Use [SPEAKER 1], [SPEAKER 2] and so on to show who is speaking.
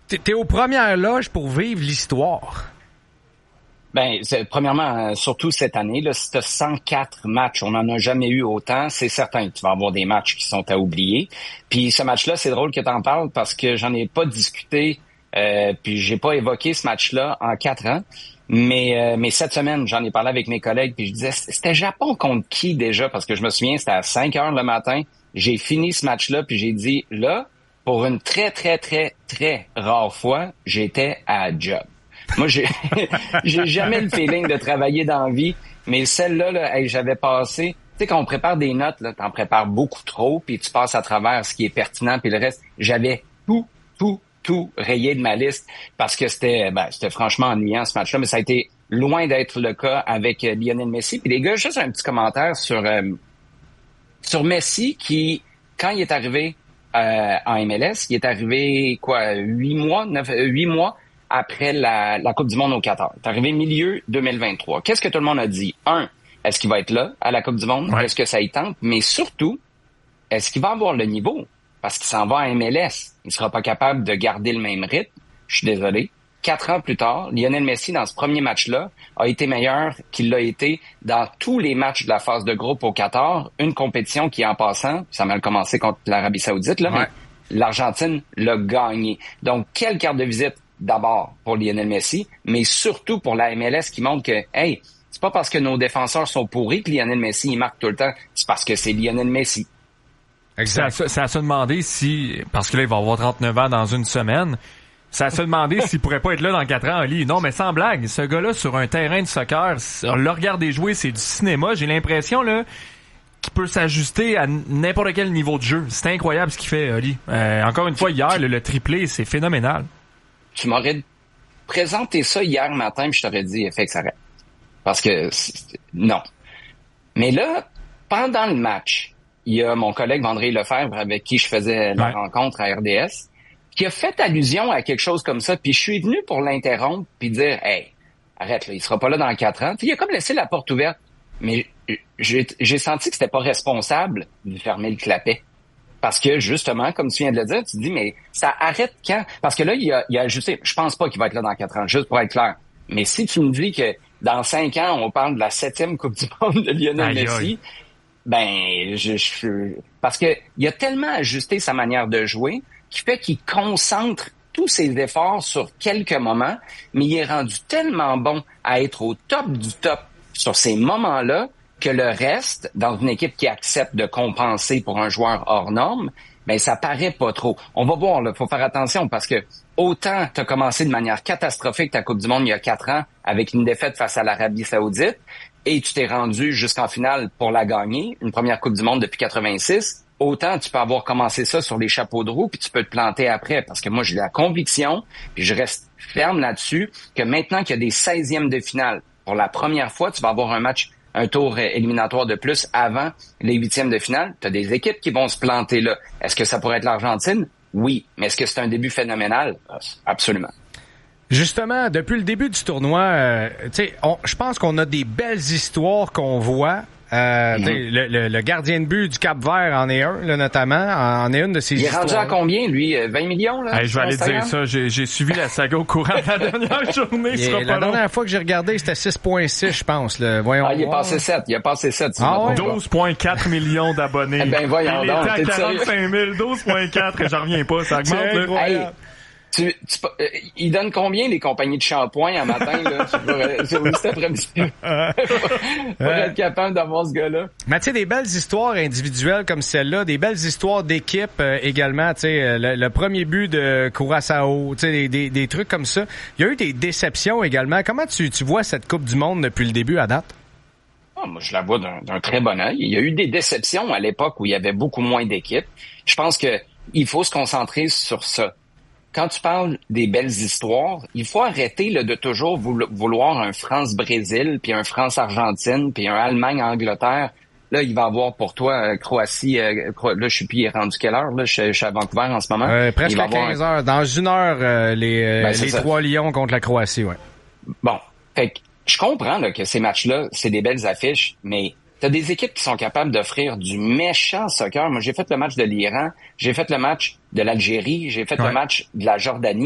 [SPEAKER 1] T'es aux premières loges pour vivre l'histoire.
[SPEAKER 2] Ben, premièrement, surtout cette année, là, si tu as 104 matchs, on n'en a jamais eu autant, c'est certain que tu vas avoir des matchs qui sont à oublier. Puis ce match-là, c'est drôle que tu en parles parce que j'en ai pas discuté, puis j'ai pas évoqué ce match-là en 4 ans. Mais cette semaine, j'en ai parlé avec mes collègues, puis je disais, c'était Japon contre qui déjà? Parce que je me souviens, c'était à 5 heures le matin. J'ai fini ce match-là, puis j'ai dit, là, pour une très, très, très, très rare fois, j'étais à job. Moi, j'ai jamais le feeling de travailler dans la vie, mais celle-là, là, j'avais passé... Tu sais, quand on prépare des notes, là, t'en prépares beaucoup trop, puis tu passes à travers ce qui est pertinent, puis le reste, j'avais tout rayé de ma liste parce que c'était franchement ennuyant ce match-là, mais ça a été loin d'être le cas avec Lionel Messi. Puis les gars, juste un petit commentaire sur Messi qui, quand il est arrivé en MLS, il est arrivé 8 mois après la Coupe du Monde au Qatar. Il est arrivé milieu 2023. Qu'est-ce que tout le monde a dit? Est-ce qu'il va être là à la Coupe du Monde? Ouais. Est-ce que ça y tente? Mais surtout, est-ce qu'il va avoir le niveau? Parce qu'il s'en va à MLS. Il sera pas capable de garder le même rythme. Je suis désolé. 4 ans plus tard, Lionel Messi, dans ce premier match-là, a été meilleur qu'il l'a été dans tous les matchs de la phase de groupe au Qatar. Une compétition qui, en passant, ça a mal commencé contre l'Arabie Saoudite, là, mais l'Argentine l'a gagné. Donc, quelle carte de visite d'abord pour Lionel Messi, mais surtout pour la MLS qui montre que, hey, c'est pas parce que nos défenseurs sont pourris que Lionel Messi, il marque tout le temps. C'est parce que c'est Lionel Messi.
[SPEAKER 3] Exact. C'est à se demander si, parce que là, il va avoir 39 ans dans une semaine, c'est à se demander s'il pourrait pas être là dans 4 ans, Oli. Non, mais sans blague, ce gars-là, sur un terrain de soccer, le regarder jouer, c'est du cinéma. J'ai l'impression, là, qu'il peut s'ajuster à n'importe quel niveau de jeu. C'est incroyable ce qu'il fait, Oli. Encore une fois, hier, le triplé, c'est phénoménal.
[SPEAKER 2] Tu m'aurais présenté ça hier matin, puis je t'aurais dit, fait que ça arrête. Parce que, non. Mais là, pendant le match, il y a mon collègue André Lefebvre, avec qui je faisais la rencontre à RDS, qui a fait allusion à quelque chose comme ça, puis je suis venu pour l'interrompre, puis dire, hey, arrête, là, il sera pas là dans 4 ans. Puis il a comme laissé la porte ouverte. Mais j'ai senti que c'était pas responsable de fermer le clapet. Parce que, justement, comme tu viens de le dire, tu te dis, mais ça arrête quand? Parce que là, il a ajusté. Je pense pas qu'il va être là dans 4 ans, juste pour être clair. Mais si tu me dis que dans 5 ans, on parle de la 7e Coupe du Monde de Lionel Messi, ben, parce que il a tellement ajusté sa manière de jouer qui fait qu'il concentre tous ses efforts sur quelques moments, mais il est rendu tellement bon à être au top du top sur ces moments-là que le reste, dans une équipe qui accepte de compenser pour un joueur hors norme, ben ça paraît pas trop. On va voir, là, faut faire attention parce que autant tu as commencé de manière catastrophique ta Coupe du Monde il y a 4 ans avec une défaite face à l'Arabie Saoudite et tu t'es rendu jusqu'en finale pour la gagner, une première Coupe du Monde depuis 86, autant tu peux avoir commencé ça sur les chapeaux de roue puis tu peux te planter après parce que moi j'ai la conviction puis je reste ferme là-dessus que maintenant qu'il y a des 16e de finale, pour la première fois, tu vas avoir un tour éliminatoire de plus avant les 8e de finale. Tu as des équipes qui vont se planter là. Est-ce que ça pourrait être l'Argentine? Oui. Mais est-ce que c'est un début phénoménal? Absolument.
[SPEAKER 1] Justement, depuis le début du tournoi, je pense qu'on a des belles histoires qu'on voit. Le gardien de but du Cap-Vert en est un, là, notamment. En est une de ses histoires.
[SPEAKER 2] Il est rendu à combien, lui? 20 millions, là?
[SPEAKER 3] Je vais aller te dire ça. J'ai suivi la saga au courant de la dernière journée.
[SPEAKER 1] La dernière fois que j'ai regardé, c'était 6,6, je pense. Là. Voyons
[SPEAKER 2] il est passé 7. Il a passé 7.
[SPEAKER 3] 12,4 millions d'abonnés.
[SPEAKER 2] Ben, voyons
[SPEAKER 3] il
[SPEAKER 2] donc.
[SPEAKER 3] était à 45 000, 12,4 et j'en reviens pas. Ça augmente, là.
[SPEAKER 2] Il donne combien les compagnies de shampoing à matin, là, sur cet après-midi? Pour être capable d'avoir ce gars-là.
[SPEAKER 1] Mais tu sais, des belles histoires individuelles comme celle-là, des belles histoires d'équipe également, tu sais, le premier but de Curaçao, tu sais, des trucs comme ça. Il y a eu des déceptions également. Comment tu vois cette Coupe du Monde depuis le début à date?
[SPEAKER 2] Moi, je la vois d'un très bon œil. Il y a eu des déceptions à l'époque où il y avait beaucoup moins d'équipes. Je pense que il faut se concentrer sur ça. Quand tu parles des belles histoires, il faut arrêter là, de toujours vouloir un France-Brésil, puis un France-Argentine, puis un Allemagne-Angleterre. Là, il va avoir pour toi Croatie. Là, je suis plus rendu quelle heure? Là, je suis à Vancouver en ce moment.
[SPEAKER 1] Presque à 15 heures. Dans 1 heure, les 3 Lions contre la Croatie, ouais.
[SPEAKER 2] Bon, fait que je comprends là, que ces matchs-là, c'est des belles affiches, mais t'as des équipes qui sont capables d'offrir du méchant soccer. Moi, j'ai fait le match de l'Iran, j'ai fait le match de l'Algérie, j'ai fait le match de la Jordanie.